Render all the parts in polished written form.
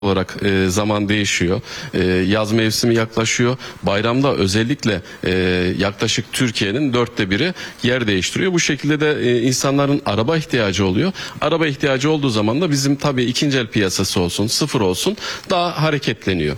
olarak zaman değişiyor. Yaz mevsimi yaklaşıyor. Bayramda özellikle yaklaşık Türkiye'nin 1/4'ü yer değiştiriyor. Bu şekilde de insanların araba ihtiyacı oluyor. Araba ihtiyacı olduğu zaman da bizim tabii ikinci el piyasası olsun, sıfır olsun daha hareketleniyor.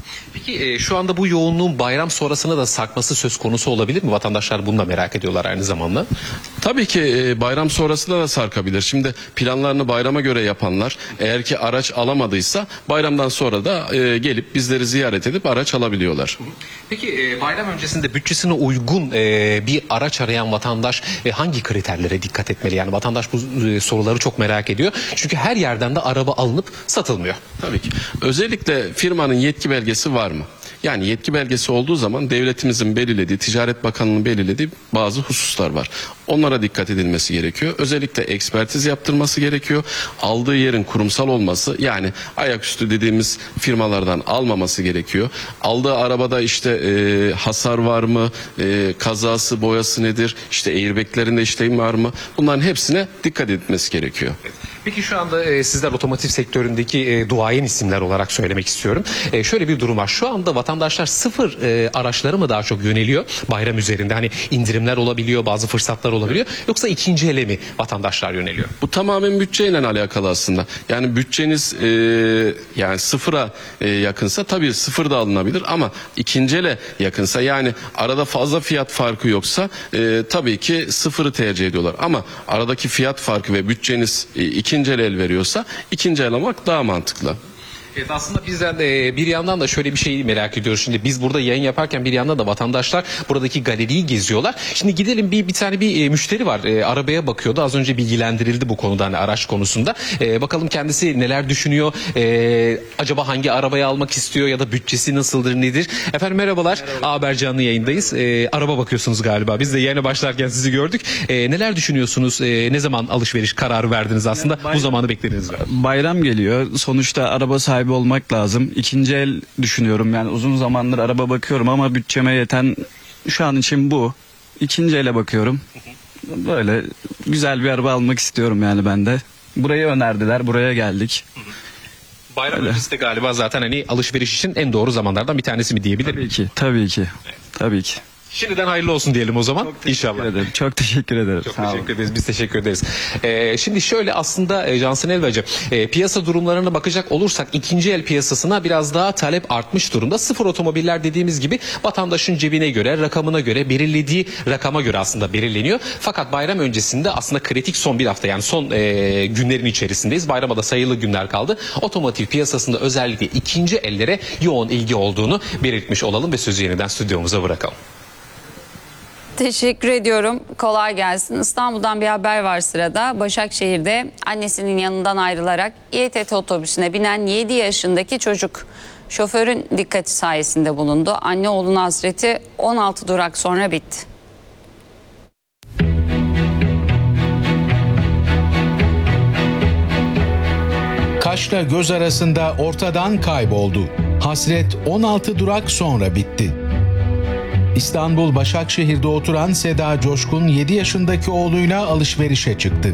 Peki şu anda bu yoğunluğun bayram sonrasına da sarkması söz konusu olabilir mi? Vatandaşlar bunu da merak ediyorlar aynı zamanda. Tabii ki bayram sonrasında da sarkabilir. Şimdi planlarını bayrama göre yapanlar eğer ki araç alamadıysa bayramdan sonra da gelip bizleri ziyaret edip araç alabiliyorlar. Peki bayram öncesinde bütçesine uygun bir araç arayan vatandaş hangi kriterlere dikkat etmeli? Yani vatandaş bu soruları çok merak ediyor. Çünkü her yerden de araba alınıp satılmıyor. Tabii ki. Özellikle firmanın yetki belgesi var mı? Yani yetki belgesi olduğu zaman devletimizin belirlediği, Ticaret Bakanlığı'nın belirlediği bazı hususlar var. Onlara dikkat edilmesi gerekiyor. Özellikle ekspertiz yaptırması gerekiyor. Aldığı yerin kurumsal olması, yani ayaküstü dediğimiz firmalardan almaması gerekiyor. Aldığı arabada işte hasar var mı, kazası, boyası nedir, işte airbaglerinde işlem var mı? Bunların hepsine dikkat etmesi gerekiyor. Peki şu anda sizler otomotiv sektöründeki duayen isimler olarak söylemek istiyorum. Şöyle bir durum var. Şu anda vatandaşlar sıfır araçları mı daha çok yöneliyor bayram üzerinde? Hani indirimler olabiliyor, bazı fırsatlar olabiliyor. Yoksa ikinci ele mi vatandaşlar yöneliyor? Bu tamamen bütçeyle alakalı aslında. Yani bütçeniz yani sıfıra yakınsa tabii sıfır da alınabilir ama ikinci ele yakınsa, yani arada fazla fiyat farkı yoksa tabii ki sıfırı tercih ediyorlar. Ama aradaki fiyat farkı ve bütçeniz ikinci el veriyorsa ikinci el almak daha mantıklı. Evet, aslında bizden bir yandan da şöyle bir şey merak ediyoruz. Şimdi biz burada yayın yaparken bir yandan da vatandaşlar buradaki galeriyi geziyorlar. Şimdi gidelim, bir tane müşteri var. Arabaya bakıyordu. Az önce bilgilendirildi bu konuda, hani araç konusunda. Bakalım kendisi neler düşünüyor? Acaba hangi arabayı almak istiyor ya da bütçesi nasıldır, nedir? Efendim merhabalar. Haber canlı yayındayız. Araba bakıyorsunuz galiba. Biz de yayına başlarken sizi gördük. Neler düşünüyorsunuz? Ne zaman alışveriş kararı verdiniz aslında? Bu zamanı beklediniz mi? Bayram geliyor. Sonuçta araba sahibi olmak lazım. İkinci el düşünüyorum. Yani uzun zamandır araba bakıyorum ama bütçeme yeten şu an için bu. İkinci ele bakıyorum. Böyle güzel bir araba almak istiyorum yani ben de. Burayı önerdiler. Buraya geldik. Bayram öncesi de galiba zaten hani alışveriş için en doğru zamanlardan bir tanesi mi diyebilirim? Tabii ki. Tabii ki. Tabii ki. Şimdiden hayırlı olsun diyelim o zaman. İnşallah. Ederim. Çok teşekkür ederim. Çok teşekkür ederiz. Biz teşekkür ederiz. Şimdi şöyle aslında Cansın Elvacı, piyasa durumlarına bakacak olursak ikinci el piyasasına biraz daha talep artmış durumda. Sıfır otomobiller dediğimiz gibi vatandaşın cebine göre, rakamına göre, belirlediği rakama göre aslında belirleniyor. Fakat bayram öncesinde aslında kritik son bir hafta, yani son günlerin içerisindeyiz. Bayrama da sayılı günler kaldı. Otomotiv piyasasında özellikle ikinci ellere yoğun ilgi olduğunu belirtmiş olalım ve sözü yeniden stüdyomuza bırakalım. Teşekkür ediyorum. Kolay gelsin. İstanbul'dan bir haber var sırada. Başakşehir'de annesinin yanından ayrılarak İETT otobüsüne binen 7 yaşındaki çocuk şoförün dikkati sayesinde bulundu. Anne oğlun hasreti 16 durak sonra bitti. Kaşla göz arasında ortadan kayboldu. Hasret 16 durak sonra bitti. İstanbul Başakşehir'de oturan Seda Coşkun 7 yaşındaki oğluyla alışverişe çıktı.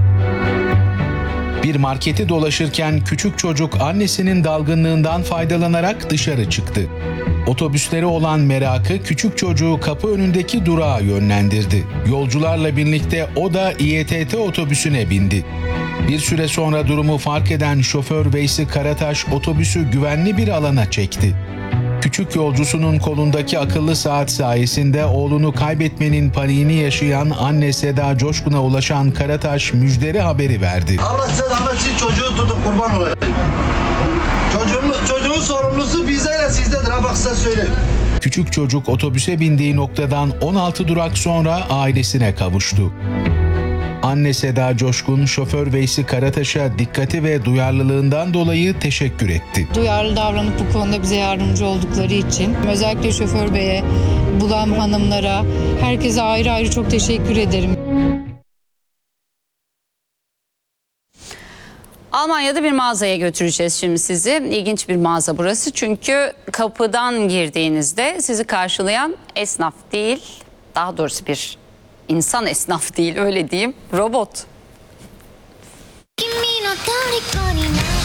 Bir marketi dolaşırken küçük çocuk annesinin dalgınlığından faydalanarak dışarı çıktı. Otobüslere olan merakı küçük çocuğu kapı önündeki durağa yönlendirdi. Yolcularla birlikte o da İETT otobüsüne bindi. Bir süre sonra durumu fark eden şoför Veysi Karataş otobüsü güvenli bir alana çekti. Küçük yolcusunun kolundaki akıllı saat sayesinde oğlunu kaybetmenin paniğini yaşayan anne Seda Coşkun'a ulaşan Karataş müjdeli haberi verdi. Allah size rahmet için çocuğu tutup kurban olayım. Çocuğun sorumlusu bizdeyle sizdedir, ha bak size söyleyeyim. Küçük çocuk otobüse bindiği noktadan 16 durak sonra ailesine kavuştu. Anne Seda Coşkun, şoför Veysi Karataş'a dikkati ve duyarlılığından dolayı teşekkür etti. Duyarlı davranıp bu konuda bize yardımcı oldukları için özellikle şoför beye, bulan hanımlara, herkese ayrı ayrı çok teşekkür ederim. Almanya'da bir mağazaya götüreceğiz şimdi sizi. İlginç bir mağaza burası çünkü kapıdan girdiğinizde sizi karşılayan esnaf değil, daha doğrusu bir İnsan esnaf değil, öyle diyeyim, robot.